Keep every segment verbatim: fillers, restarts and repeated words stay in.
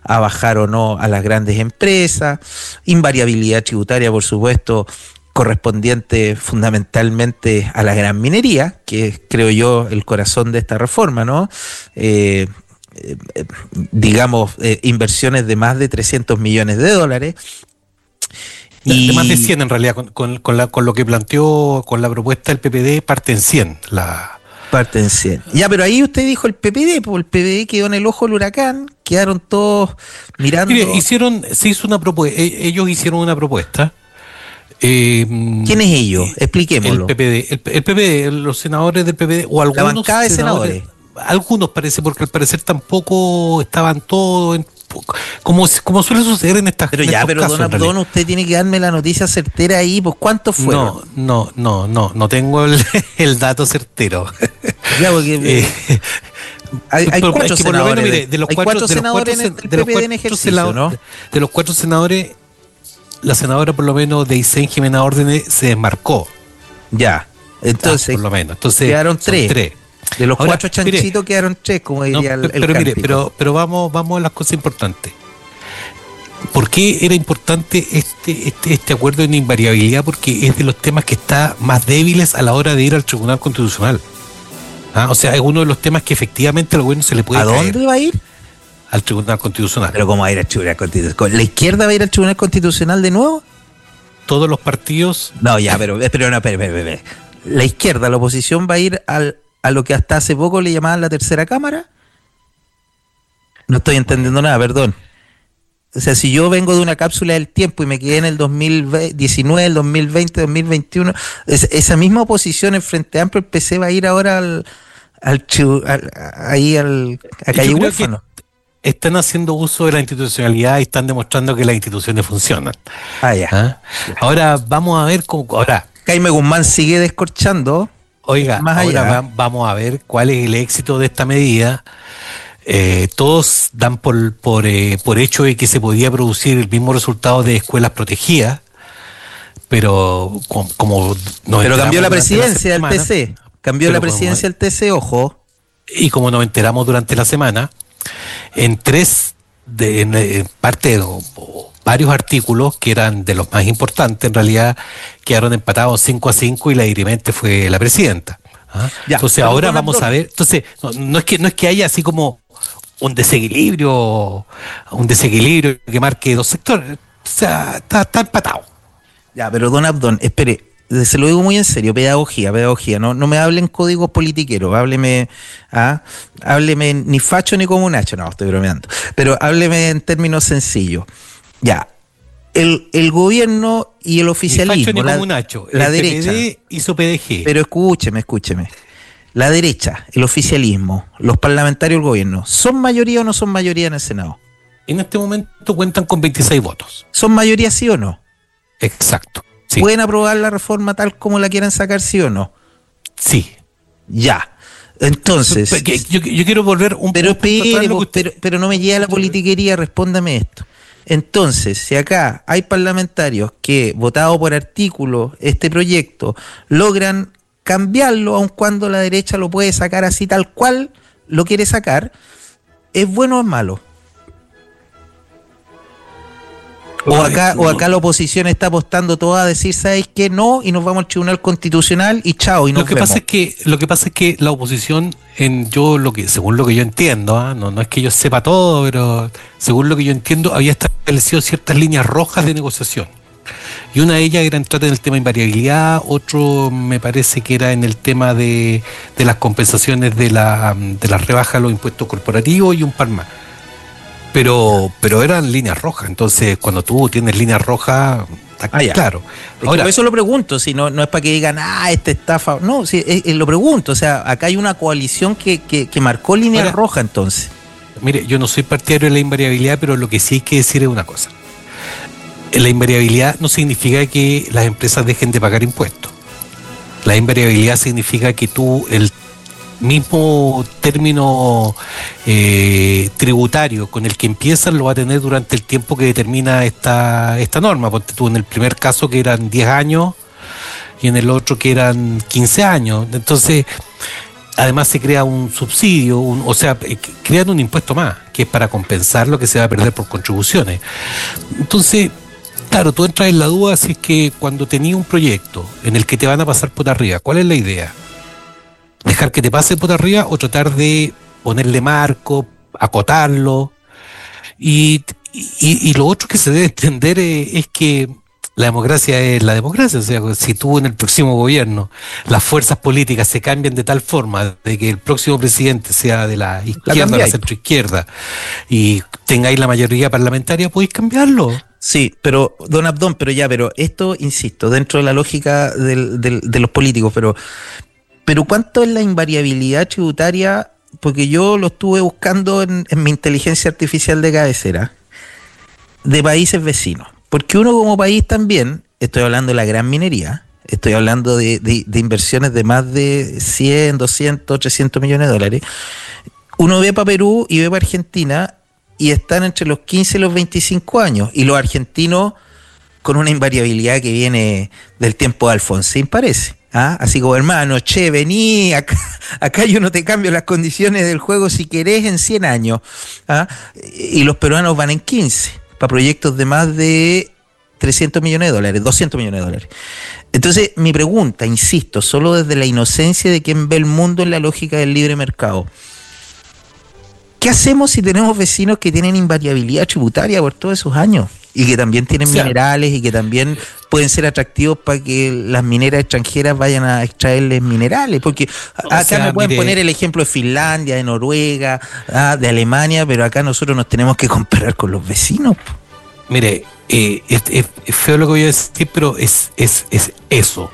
a bajar o no a las grandes empresas, invariabilidad tributaria, por supuesto, correspondiente fundamentalmente a la gran minería, que es, creo yo, el corazón de esta reforma, ¿no? Eh, eh, digamos, eh, inversiones de más de trescientos millones de dólares. Y de más de cien en realidad, con, con, con, la, con lo que planteó, con la propuesta del P P D, parte en cien. La... Parte en cien. Ya, pero ahí usted dijo el P P D, pues el P P D quedó en el ojo del huracán, quedaron todos mirando. Mire, hicieron, se hizo una propuesta, ellos hicieron una propuesta. Eh, ¿Quién es ellos? Expliquémoslo. El P P D, el, el P P D, los senadores del P P D, o algunos. La bancada de senadores. senadores. Algunos parece, porque al parecer tampoco estaban todos en. Como, como suele suceder en estas Pero ya, pero casos, don Abdón, usted tiene que darme la noticia certera ahí, pues ¿cuántos fueron? No, no, no, no, no tengo el, el dato certero. Ya, porque eh, hay, hay cuatro es que senadores, menos, mire, de los cuatro, cuatro senadores de los cuatro, en el P P D en ejercicio, senadores, ¿no? De los cuatro senadores, la senadora por lo menos de Aysén Jimena Órdenes se desmarcó. Ya, entonces, ah, por lo menos. Entonces quedaron tres. tres. De los Ahora, cuatro chanchitos mire, quedaron tres, como diría no, el, el Pero mire, pero, pero vamos, vamos a las cosas importantes. ¿Por qué era importante este, este, este acuerdo en invariabilidad? Porque es de los temas que está más débiles a la hora de ir al Tribunal Constitucional. ¿Ah? O sea, es uno de los temas que efectivamente al gobierno se le puede ¿A dónde caer. Va a ir? Al Tribunal Constitucional. ¿Pero cómo va a ir al Tribunal Constitucional? ¿La izquierda va a ir al Tribunal Constitucional de nuevo? Todos los partidos... No, ya, pero, pero no, pero, pero, pero. ¿La izquierda, la oposición va a ir al, a lo que hasta hace poco le llamaban la tercera cámara? No estoy entendiendo nada, perdón. O sea, si yo vengo de una cápsula del tiempo y me quedé en el dos mil diecinueve, el dos mil veinte, dos mil veintiuno, es, esa misma oposición en Frente Amplio, el P C va a ir ahora al, al, al ahí al, a Calle Huérfano. Están haciendo uso de la institucionalidad y están demostrando que las instituciones funcionan. Ah, ya. ¿Ah? Ahora vamos a ver cómo... Ahora, Jaime Guzmán sigue descorchando. Oiga, más ahora va, vamos a ver cuál es el éxito de esta medida. Eh, todos dan por por, eh, por hecho de que se podía producir el mismo resultado de escuelas protegidas, pero como, como nos pero cambió la presidencia del T C, cambió la presidencia del T C, ojo. Y como nos enteramos durante la semana, en tres de en, en parte de o, o, varios artículos que eran de los más importantes, en realidad quedaron empatados cinco a cinco y la dirimente fue la presidenta. ¿Ah? Ya, entonces ahora vamos a ver, entonces no, no es que no es que haya así como un desequilibrio, un desequilibrio que marque dos sectores, o sea, está, está empatado. Ya, pero don Abdón, espere, se lo digo muy en serio, pedagogía, pedagogía, no, no me hablen códigos politiqueros, hábleme, ¿ah? hábleme ni facho ni comunacho, no, estoy bromeando, pero hábleme en términos sencillos. Ya, el, el gobierno y el oficialismo, ni facho ni la, comunacho, la el derecha, P P D hizo P D G. Pero escúcheme, escúcheme. La derecha, el oficialismo, los parlamentarios del gobierno, ¿son mayoría o no son mayoría en el Senado? En este momento cuentan con veintiséis votos. ¿Son mayoría sí o no? Exacto. Sí. ¿Pueden aprobar la reforma tal como la quieran sacar sí o no? Sí. Ya. Entonces... Yo, yo quiero volver un pero, poco espere, usted... pero, pero no me lleve a la politiquería, respóndame esto. Entonces, si acá hay parlamentarios que, votado por artículo, este proyecto, logran cambiarlo, aun cuando la derecha lo puede sacar así tal cual lo quiere sacar, ¿es bueno o es malo? O acá, o acá la oposición está apostando toda a decir, ¿sabes qué? No, y nos vamos al Tribunal Constitucional y chao, y nos lo que vemos. Pasa es que, lo que pasa es que la oposición, en yo lo que según lo que yo entiendo, ¿eh? no, no es que yo sepa todo, pero según lo que yo entiendo, había establecido ciertas líneas rojas de negociación. Y una de ellas era entrar en el tema de invariabilidad, otro me parece que era en el tema de, de las compensaciones de la, de la rebaja de los impuestos corporativos y un par más. Pero, pero eran líneas rojas, entonces cuando tú tienes líneas rojas, está ah, claro. Ahora, por eso lo pregunto, si no, no es para que digan, ah, este estafa, no, si, es, es, lo pregunto, o sea, acá hay una coalición que, que, que marcó líneas rojas entonces. Mire, yo no soy partidario de la invariabilidad, pero lo que sí hay que decir es una cosa. La invariabilidad no significa que las empresas dejen de pagar impuestos. La invariabilidad significa que tú, el mismo término eh, tributario con el que empiezas lo va a tener durante el tiempo que determina esta, esta norma. Ponte tú en el primer caso que eran diez años y en el otro que eran quince años. Entonces, además se crea un subsidio, un, o sea, crean un impuesto más, que es para compensar lo que se va a perder por contribuciones. Entonces, claro, tú entras en la duda si es que cuando tenías un proyecto en el que te van a pasar por arriba, ¿cuál es la idea? ¿Dejar que te pase por arriba o tratar de ponerle marco, acotarlo? Y, y, y lo otro que se debe entender es, es que la democracia es la democracia. O sea, si tú en el próximo gobierno las fuerzas políticas se cambian de tal forma de que el próximo presidente sea de la izquierda, la, la centroizquierda, y tengáis la mayoría parlamentaria, podéis cambiarlo. Sí, pero, don Abdón, pero ya, pero esto, insisto, dentro de la lógica del, del, de los políticos, pero, pero ¿cuánto es la invariabilidad tributaria? Porque yo lo estuve buscando en, en mi inteligencia artificial de cabecera, de países vecinos. Porque uno como país también, estoy hablando de la gran minería, estoy hablando de, de, de inversiones de más de cien, doscientos, trescientos millones de dólares, uno ve para Perú y ve para Argentina y están entre los quince y los veinticinco años, y los argentinos con una invariabilidad que viene del tiempo de Alfonsín, parece. ¿Ah? Así como, hermano, che, vení, acá, acá yo no te cambio las condiciones del juego si querés en cien años. ¿Ah? Y los peruanos van en quince, para proyectos de más de trescientos millones de dólares, doscientos millones de dólares. Entonces, mi pregunta, insisto, solo desde la inocencia de quien ve el mundo en la lógica del libre mercado, ¿qué hacemos si tenemos vecinos que tienen invariabilidad tributaria por todos esos años? Y que también tienen, o sea, minerales y que también pueden ser atractivos para que las mineras extranjeras vayan a extraerles minerales. Porque acá sea, me pueden mire, poner el ejemplo de Finlandia, de Noruega, ah, de Alemania, pero acá nosotros nos tenemos que comparar con los vecinos. Mire, eh, es, es, es feo lo que voy a decir, pero es, es, es eso.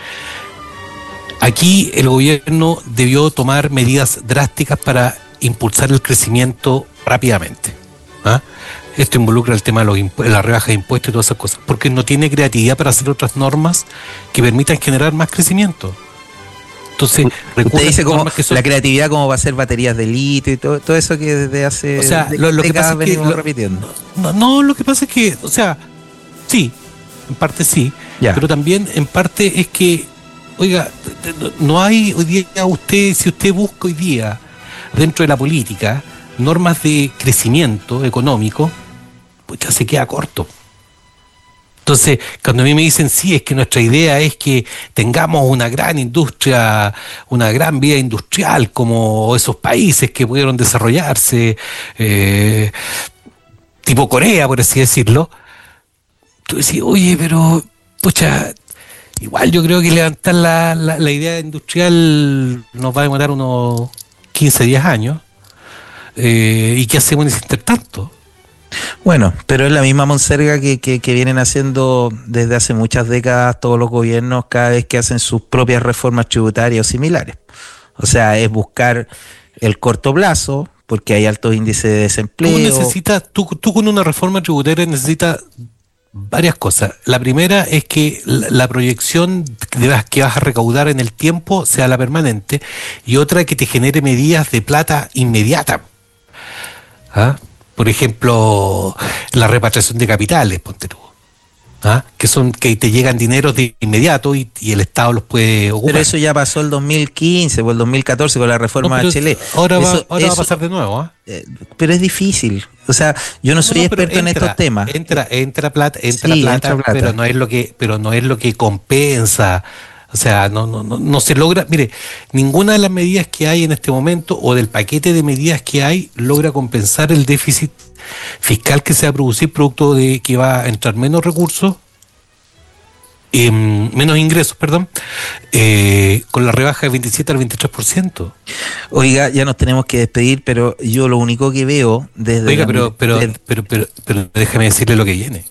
Aquí el gobierno debió tomar medidas drásticas para impulsar el crecimiento rápidamente. ¿Ah? Esto involucra el tema de los impu- la rebaja de impuestos y todas esas cosas, porque no tiene creatividad para hacer otras normas que permitan generar más crecimiento. Entonces, usted dice como que son, la creatividad como va a ser baterías de litio y todo, todo eso que desde hace o sea, lo, lo que pasa es venimos que, lo, repitiendo. No, no, lo que pasa es que, o sea, sí, en parte sí, ya, pero también en parte es que, oiga, no hay hoy día usted, si usted busca hoy día dentro de la política normas de crecimiento económico, pues ya se queda corto. Entonces, cuando a mí me dicen, sí, es que nuestra idea es que tengamos una gran industria, una gran vida industrial como esos países que pudieron desarrollarse, eh, tipo Corea, por así decirlo, tú decís, oye, pero, pucha, igual yo creo que levantar la, la, la idea industrial nos va a demorar unos quince, diez años, eh, ¿y qué hacemos en ese intertanto? Bueno, pero es la misma monserga que, que, que vienen haciendo desde hace muchas décadas todos los gobiernos cada vez que hacen sus propias reformas tributarias o similares. O sea, es buscar el corto plazo, porque hay altos índices de desempleo. Tú necesitas, tú, tú con una reforma tributaria necesitas varias cosas. La primera es que la, la proyección de las que vas a recaudar en el tiempo sea la permanente, y otra que te genere medidas de plata inmediata. ¿Ah? Por ejemplo, la repatriación de capitales, ponte tú, ¿ah? que son que te llegan dineros de inmediato y, y el Estado los puede ocupar. Pero eso ya pasó el dos mil quince o el dos mil catorce con la reforma no, de Bachelet. Ahora, va, eso, ahora eso, va a pasar de nuevo. ¿eh? Eh, pero es difícil. O sea, yo no soy no, no, experto entra, en estos temas. Entra, entra plata, entra, sí, plata, entra plata, pero no es lo que, pero no es lo que compensa. O sea, no, no, no, no se logra, mire, ninguna de las medidas que hay en este momento o del paquete de medidas que hay logra compensar el déficit fiscal que se va a producir producto de que va a entrar menos recursos, eh, menos ingresos, perdón, eh, con la rebaja del veintisiete al veintitrés por ciento. Oiga, ya nos tenemos que despedir, pero yo lo único que veo desde... Oiga, pero, pero, desde... pero, pero, pero, pero déjame decirle lo que viene.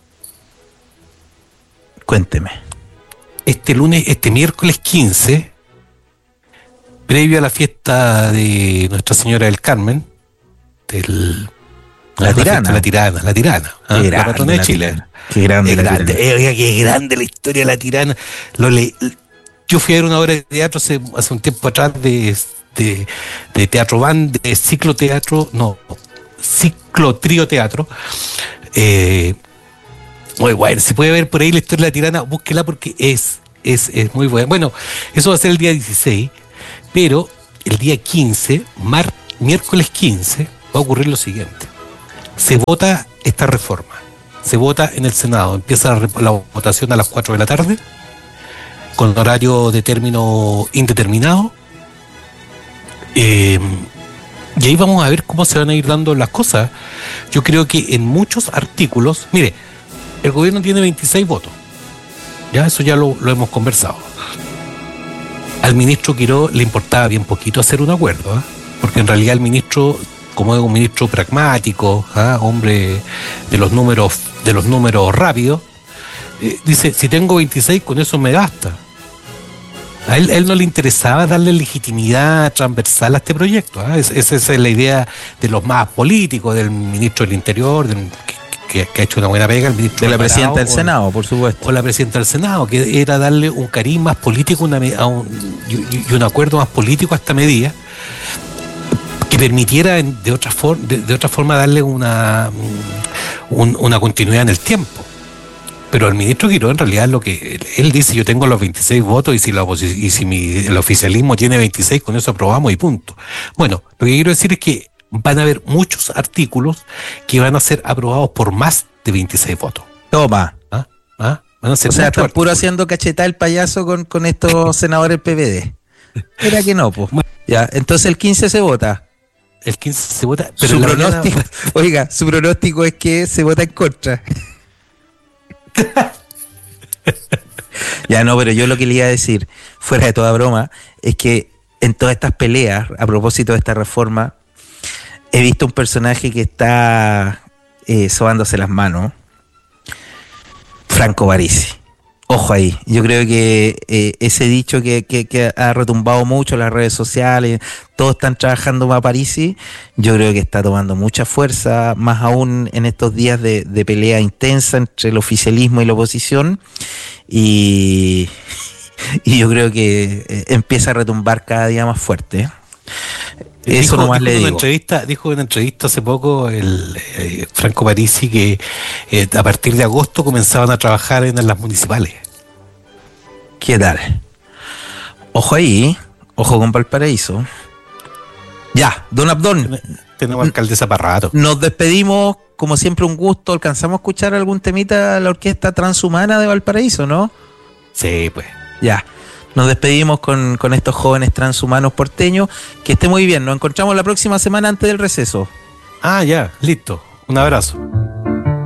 Cuénteme. Este lunes, este miércoles quince, previo a la fiesta de Nuestra Señora del Carmen, del, la, tirana. la tirana, la tirana, ¿ah? Grande, la patrona de Chile. Tirana. Qué grande, es la grande, tirana. Eh, oiga, qué grande la historia de la tirana. Lo le, yo fui a ver una obra de teatro hace, hace un tiempo atrás de, de, de teatro band, de cicloteatro, no, ciclotrío teatro. Eh, Muy bueno, se puede ver por ahí la historia de la tirana, búsquela porque es, es, es muy buena. Bueno, eso va a ser el día dieciséis, pero el día quince, mar, miércoles quince, va a ocurrir lo siguiente. Se vota esta reforma. Se vota en el Senado. Empieza la, la votación a las cuatro de la tarde, con horario de término indeterminado. Eh, y ahí vamos a ver cómo se van a ir dando las cosas. Yo creo que en muchos artículos, mire, el gobierno tiene veintiséis votos. Ya, eso ya lo, lo hemos conversado. Al ministro Quiró le importaba bien poquito hacer un acuerdo, ¿eh? Porque en realidad el ministro, como es un ministro pragmático, ¿eh? hombre de los números, de los números rápidos, eh, dice, si tengo veintiséis, con eso me basta. A él, a él no le interesaba darle legitimidad transversal a este proyecto, ¿eh? Es, esa es la idea de los más políticos, del ministro del Interior, del, que, que ha hecho una buena pega, el ministro de la Alvarado, presidenta del o, Senado, por supuesto. O la presidenta del Senado, que era darle un cariz más político una, a un, y, y un acuerdo más político a esta medida, que permitiera de otra, for, de, de otra forma darle una, un, una continuidad en el tiempo. Pero el ministro Quiró en realidad lo que él dice, yo tengo los veintiséis votos y si, la y si mi, el oficialismo tiene veintiséis, con eso aprobamos y punto. Bueno, lo que quiero decir es que van a haber muchos artículos que van a ser aprobados por más de veintiséis votos. Toma. ¿Ah? ¿Ah? Van a ser o sea, están puro artículos. haciendo cachetada el payaso con, con estos senadores P V D. Era que no, pues. Ya, entonces el quince se vota. El quince se vota, pero su la pronóstico, mañana... oiga, su pronóstico es que se vota en contra. Ya no, pero yo lo que le iba a decir, fuera de toda broma, es que en todas estas peleas, a propósito de esta reforma, he visto un personaje que está eh, sobándose las manos. Franco Parisi. Ojo ahí. Yo creo que eh, ese dicho que, que, que ha retumbado mucho en las redes sociales, todos están trabajando para Parisi, yo creo que está tomando mucha fuerza, más aún en estos días de, de pelea intensa entre el oficialismo y la oposición. Y, y yo creo que eh, empieza a retumbar cada día más fuerte. Eso dijo, nomás dijo le en una digo. entrevista, dijo en una entrevista hace poco el eh, Franco Parisi que eh, a partir de agosto comenzaban a trabajar en las municipales. ¿Qué tal? Ojo ahí, ojo con Valparaíso. Ya, don Abdón. Tenemos alcaldesa para rato. Nos despedimos, como siempre un gusto. ¿Alcanzamos a escuchar algún temita de la orquesta transhumana de Valparaíso, no? Sí, pues. Ya. Nos despedimos con, con estos jóvenes transhumanos porteños. Que esté muy bien. Nos encontramos la próxima semana antes del receso. Ah, ya, listo. Un abrazo.